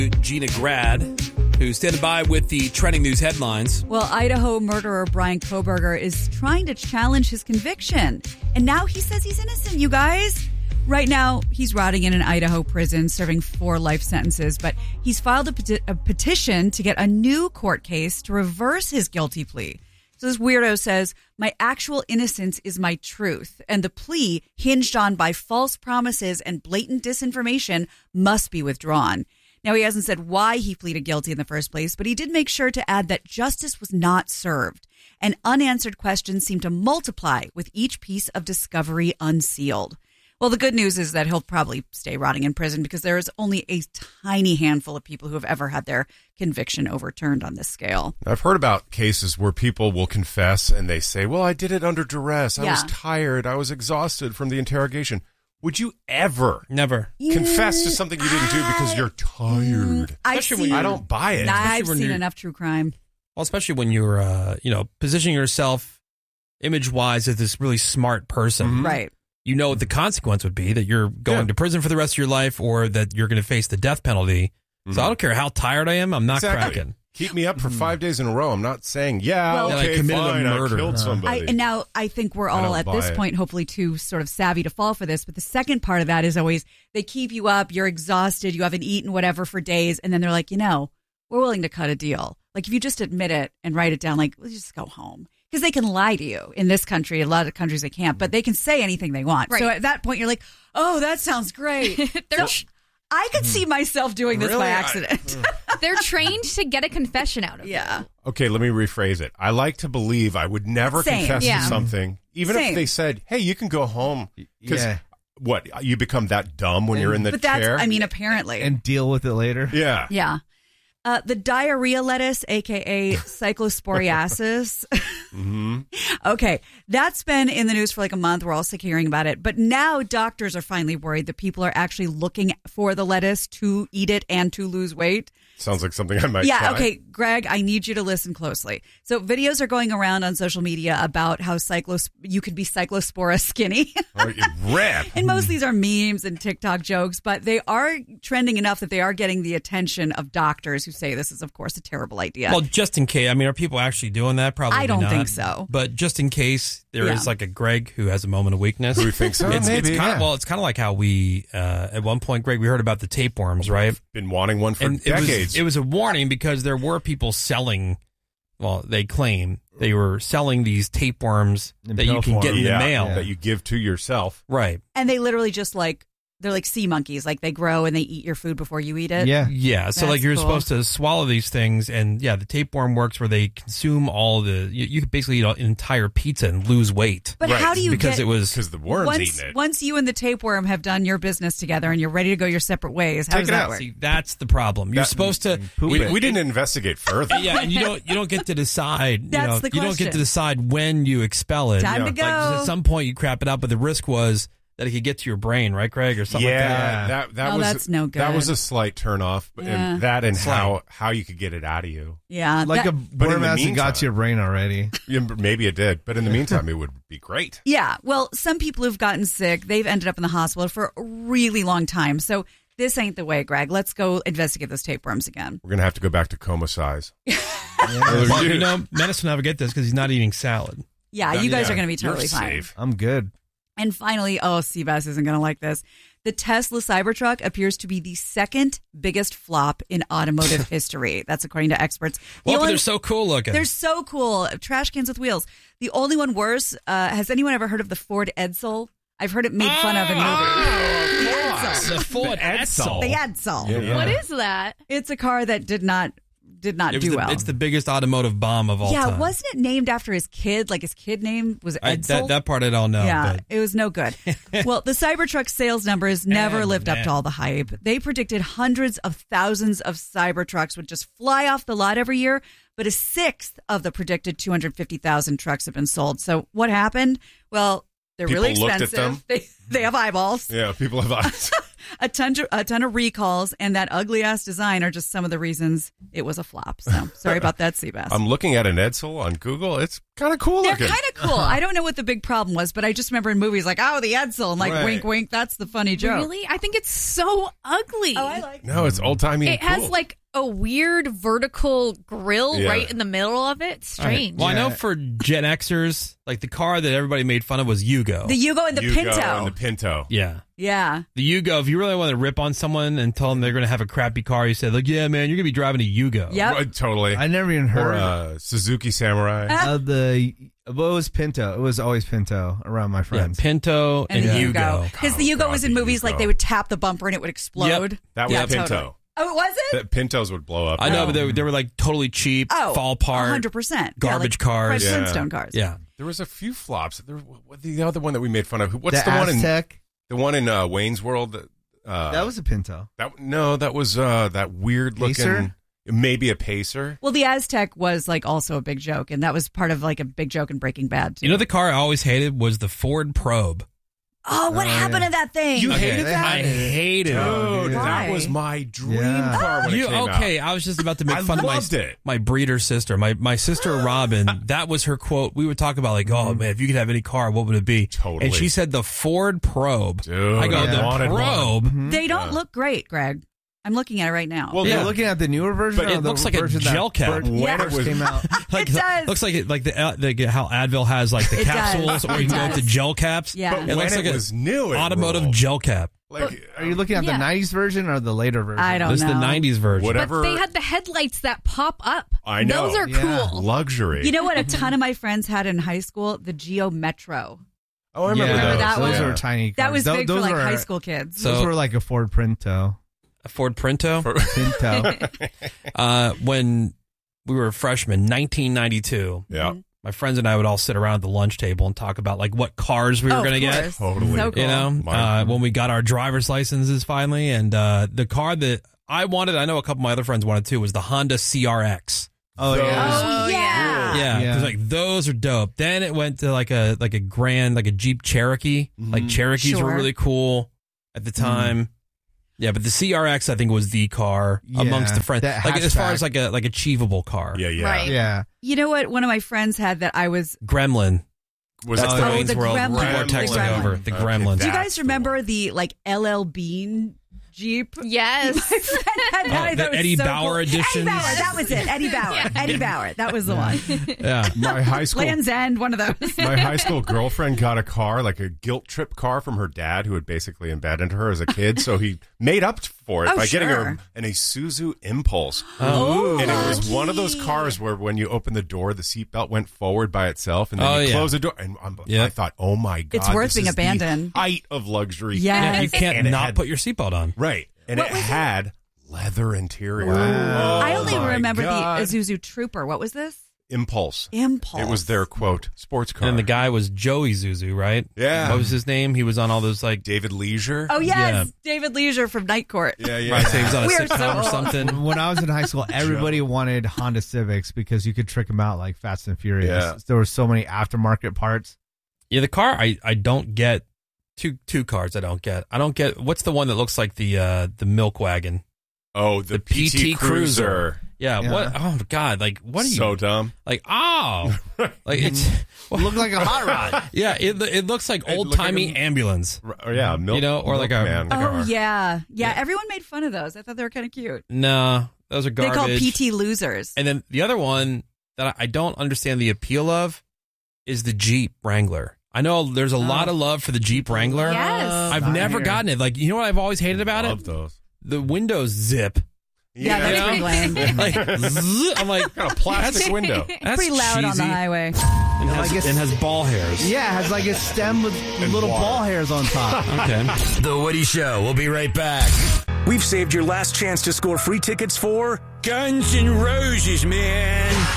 Gina Grad, who's standing by with the trending news headlines. Well, Idaho murderer Brian Kohberger is trying to challenge his conviction. And now he says he's innocent, you guys. Right now, he's rotting in an Idaho prison, serving 4 life sentences. But he's filed a petition to get a new court case to reverse his guilty plea. So this weirdo says, my actual innocence is my truth. And the plea, hinged on by false promises and blatant disinformation, must be withdrawn. Now, he hasn't said why he pleaded guilty in the first place, but he did make sure to add that justice was not served. And unanswered questions seem to multiply with each piece of discovery unsealed. Well, the good news is that he'll probably stay rotting in prison because there is only a tiny handful of people who have ever had their conviction overturned on this scale. I've heard about cases where people will confess and they say, well, I did it under duress. I was tired. I was exhausted from the interrogation. Would you ever confess to something you didn't do because you're tired? I don't buy it. I've seen enough true crime. Well, especially when you're, positioning yourself image-wise as this really smart person. Mm-hmm. Right. You know what the consequence would be, that you're going to prison for the rest of your life or that you're going to face the death penalty. Mm-hmm. So I don't care how tired I am. I'm not cracking. Keep me up for 5 days in a row. I'm not saying, I committed a murder. I killed somebody. And now I think we're all at this point, hopefully too sort of savvy to fall for this. But the second part of that is always they keep you up. You're exhausted. You haven't eaten whatever for days. And then they're like, we're willing to cut a deal. Like if you just admit it and write it down, like, let's just go home. Because they can lie to you. In this country, a lot of countries they can't, but they can say anything they want. Right. So at that point, you're like, oh, that sounds great. I could see myself doing this by accident. They're trained to get a confession out of you. Yeah. Okay, let me rephrase it. I like to believe I would never confess to something, even if they said, hey, you can go home. Because what, you become that dumb when you're in the chair? Apparently. And deal with it later? Yeah. Yeah. The diarrhea lettuce, a.k.a. cyclosporiasis. Mm-hmm. Okay, that's been in the news for like a month. We're all sick of hearing about it. But now doctors are finally worried that people are actually looking for the lettuce to eat it and to lose weight. Sounds like something I might try. Okay, Greg, I need you to listen closely. So videos are going around on social media about how you can be cyclospora skinny. Rip. And most of these are memes and TikTok jokes, but they are trending enough that they are getting the attention of doctors who say this is, of course, a terrible idea. Well, just in case. I mean, are people actually doing that? Probably not. I don't think so. But just in case there is like a Greg who has a moment of weakness. Do we think so? It's maybe. It's kind of like how we, at one point, Greg, we heard about the tapeworms, right? I've been wanting one for decades. It was a warning because there were people selling, well, they claim they were selling these tapeworms that you can get in the mail. That you give to yourself. Right. And they literally just they're like sea monkeys. Like they grow and they eat your food before you eat it. Yeah. Yeah. So like you're supposed to swallow these things. And the tapeworm works where they consume all you could basically eat an entire pizza and lose weight. But how do you because the worm's eating it. Once you and the tapeworm have done your business together and you're ready to go your separate ways, how does that work? See, that's the problem. You're supposed to. We didn't investigate further. Yeah. And you don't get to decide. That's the question. You don't get to decide when you expel it. Time to go. Like, at some point you crap it out, but the risk was that it could get to your brain, right, Greg, or something like that. That's no good. That was a slight turnoff. Yeah. And how you could get it out of you. Yeah. Like a worm hasn't got to your brain already. Yeah, maybe it did. But in the meantime, it would be great. Yeah. Well, some people who've gotten sick, they've ended up in the hospital for a really long time. So this ain't the way, Greg. Let's go investigate those tapeworms again. We're going to have to go back to coma size. Well, Menace will never get this because he's not eating salad. Yeah, you guys are going to be totally fine. Safe. I'm good. And finally, Seabass isn't going to like this. The Tesla Cybertruck appears to be the second biggest flop in automotive history. That's according to experts. But they're so cool looking. They're so cool. Trash cans with wheels. The only one worse, has anyone ever heard of the Ford Edsel? I've heard it made fun of in movies. The Ford Edsel. The Edsel. Yeah. What is that? It's a car that did not do well. It's the biggest automotive bomb of all time. Yeah, wasn't it named after his kid? Like his kid name was Edsel? That part I don't know. Yeah, but. it was no good. Well, the Cybertruck sales numbers never lived up to all the hype. They predicted hundreds of thousands of Cybertrucks would just fly off the lot every year, but a sixth of the predicted 250,000 trucks have been sold. So what happened? Well, they're People really looked at expensive. They have eyeballs. Yeah, people have eyes. A ton of recalls, and that ugly ass design are just some of the reasons it was a flop. So sorry about that, Seabass. I'm looking at an Edsel on Google. It's kind of cool They're looking. kind of cool. I don't know what the big problem was, but I just remember in movies like, oh, the Edsel, and like, wink, wink. That's the funny joke. Really? I think it's so ugly. Oh, I like it. No, it's old timey. It has like a weird vertical grill right in the middle of it. It's strange. Right. Well, I know for Gen Xers, like the car that everybody made fun of was Yugo. The Yugo and the Pinto. And the Pinto. Yeah. Yeah. The Yugo, if you really want to rip on someone and tell them they're going to have a crappy car, you say, like, yeah, man, you're going to be driving a Yugo. Yep. Right, totally. I never even heard Or Suzuki Samurai. it was Pinto. It was always Pinto around my friends. Yeah, Pinto and Yugo. Because the Yugo was in movies like they would tap the bumper and it would explode. Yep. That was Pinto. Totally. Oh, was it? The Pintos would blow up. I know, but they were like totally cheap, fall apart. 100%. Garbage cars. Fred Flintstone cars. Yeah. There was a few flops. The other one that we made fun of. What's the one Aztec? The one in Wayne's World. That was a Pinto. That was that weird Pacer? looking. Maybe a Pacer. Well, the Aztec was like also a big joke, and that was part of like a big joke in Breaking Bad, too. You know, the car I always hated was the Ford Probe. Oh, what happened to that thing? You hated that? I hated it. Dude, Why? that was my dream car when it came out. I was just about to make fun of it. my breeder sister. My sister Robin, that was her quote. We would talk about like, oh man, if you could have any car, what would it be? Totally. And she said the Ford Probe. Dude, I go, the Probe? They don't look great, Greg. I'm looking at it right now. Well, you're looking at the newer version. But it looks like a gel cap. When it came out. Like, it does. Looks like how Advil has like the It capsules, does. or you can go with the gel caps. Yeah. But It when looks like it was new, it automotive ruled. gel cap. Like, Are you looking at the 90s version or the later version? I don't This is the know. 90s version. Whatever. But they had the headlights that pop up. I know. Those are cool. Luxury. You know what a ton of my friends had in high school? The Geo Metro. Oh, I remember Remember those. that one? Those were tiny cars. That was big for Those like were- high school kids. Those were like a Ford Pinto. A Ford Printo? Pinto. When we were freshmen, 1992. Yeah. My friends and I would all sit around at the lunch table and talk about like what cars we were going to get. Totally. So cool. You know, when we got our driver's licenses finally, and the car that I wanted, I know a couple of my other friends wanted too, was the Honda CRX. Oh, yeah. Oh, yeah. Yeah, Yeah. 'cause, like those are dope. Then it went to like a grand, like a Jeep Cherokee. Like Cherokees Sure. were really cool at the time. Yeah, but the CRX I think was the car amongst the friends. That Like as far hatchback. as like achievable car. Yeah. Right. Yeah. You know what? One of my friends had that I was. Gremlin. Was That's that the Oh, Wayne's the World. Gremlin. People are The texting Gremlin. over the Okay, Gremlins. Do you That's guys the remember one. the like LL Bean Jeep? Yes. My friend had that. I the thought it was Eddie so Bauer cool. edition. Eddie Bauer, that was it. Eddie Bauer. Eddie Bauer. That was the one. Yeah. my high school Land's End, one of those. my high school girlfriend got a car, like a guilt trip car from her dad, who had basically abandoned her as a kid. So he made up for it Oh, by getting sure. her an Isuzu Impulse. Oh. And it was one of those cars where when you open the door, the seatbelt went forward by itself, and then you close the door. And I thought, oh my God, It's worth this being is the abandoned. height of luxury. Yes. Yeah, you can't And it not had- put your seatbelt on. Right. And it had leather interior. I only my remember God. the Isuzu Trooper. What was this? Impulse. Impulse. It was their quote sports car. And the guy was Joey Zuzu, right? Yeah. What was his name? He was on all those like David Leisure. Oh yes, Yeah. David Leisure from Night Court. Yeah, yeah. right, so he was on a We are sitcom so or old. something. When I was in high school, everybody wanted Honda Civics because you could trick them out like Fast and Furious. Yeah. There were so many aftermarket parts. Yeah, the car I don't get. Two cars I don't get. I don't get what's the one that looks like the milk wagon. Oh, the PT Cruiser. Yeah, Yeah. what? Oh God! Like what are you? So dumb. Like like it's Looked like a hot rod. yeah. It looks like It old looked like timey a- ambulance. Yeah, milk, You know, or like a- milkman. Oh yeah. Everyone made fun of those. I thought they were kind of cute. No, those are They garbage. called PT losers. And then the other one that I don't understand the appeal of is the Jeep Wrangler. I know there's a lot of love for the Jeep Wrangler. Yes. I've never gotten it. Like, you know what I've always hated about Love it? those. The windows zip. Yeah, that's Yeah. pretty lame. Like, zzz, I'm like, Got a plastic window. that's Pretty loud on the cheesy. highway. And has, I guess- and has ball hairs. Yeah, it has like a stem with little water. ball hairs on top. Okay. The Woody Show. We'll be right back. We've saved your last chance to score free tickets for Guns N' Roses, man.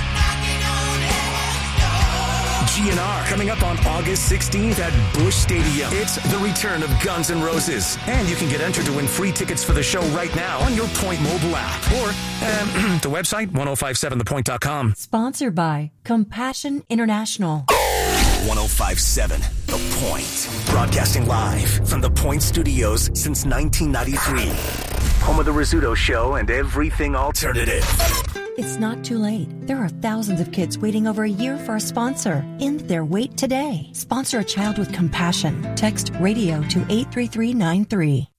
GNR coming up on August 16th at Busch Stadium. It's the return of Guns N' Roses. And you can get entered to win free tickets for the show right now on your Point mobile app. Or the website, 1057thepoint.com. Sponsored by Compassion International. 105.7 The Point. Broadcasting live from The Point Studios since 1993. Home of The Rizzuto Show and everything alternative. It's not too late. There are thousands of kids waiting over a year for a sponsor. End their wait today. Sponsor a child with compassion. Text RADIO to 83393.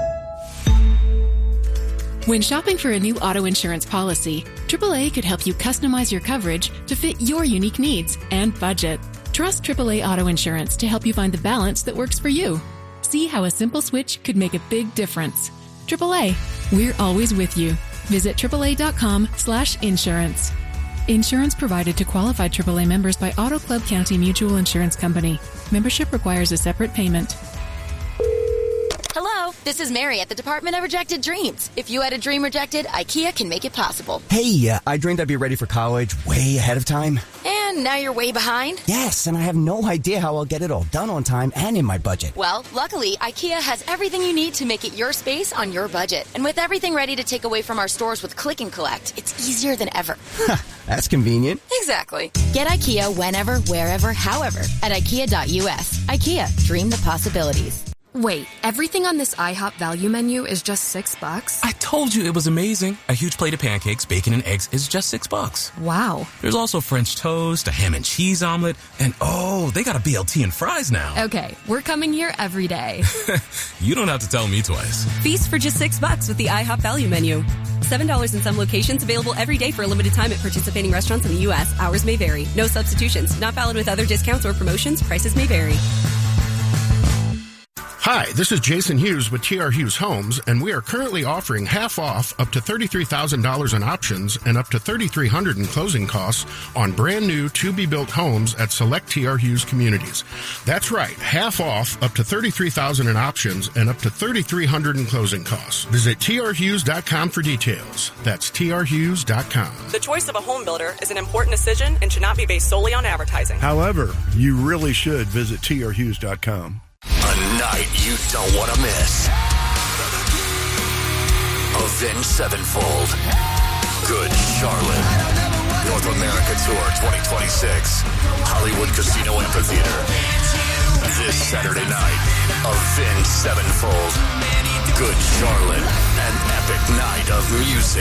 When shopping for a new auto insurance policy, AAA could help you customize your coverage to fit your unique needs and budget. Trust AAA Auto Insurance to help you find the balance that works for you. See how a simple switch could make a big difference. AAA, we're always with you. Visit AAA.com/insurance. Insurance provided to qualified AAA members by Auto Club County Mutual Insurance Company. Membership requires a separate payment. Hello, this is Mary at the Department of Rejected Dreams. If you had a dream rejected, IKEA can make it possible. Hey, I dreamed I'd be ready for college way ahead of time. And now you're way behind? Yes, and I have no idea how I'll get it all done on time and in my budget. Well, luckily, IKEA has everything you need to make it your space on your budget. And with everything ready to take away from our stores with Click and Collect, it's easier than ever. That's convenient. Exactly. Get IKEA whenever, wherever, however at IKEA.us. IKEA, dream the possibilities. Wait, everything on this IHOP value menu is just $6? I told you it was amazing. A huge plate of pancakes, bacon, and eggs is just $6. Wow. There's also French toast, a ham and cheese omelet, and they got a BLT and fries now. Okay, we're coming here every day. You don't have to tell me twice. Feast for just $6 with the IHOP value menu. $7 in some locations, available every day for a limited time at participating restaurants in the U.S. Hours may vary. No substitutions. Not valid with other discounts or promotions. Prices may vary. Hi, this is Jason Hughes with TR Hughes Homes, and we are currently offering half off up to $33,000 in options and up to $3,300 in closing costs on brand new to-be-built homes at select TR Hughes communities. That's right, half off up to $33,000 in options and up to $3,300 in closing costs. Visit trhughes.com for details. That's trhughes.com. The choice of a home builder is an important decision and should not be based solely on advertising. However, you really should visit trhughes.com. A night you don't want to miss. Avenged Sevenfold. Good Charlotte. North America Tour 2026. Hollywood Casino Amphitheater. This Saturday night, Avenged Sevenfold. Good Charlotte. An epic night of music.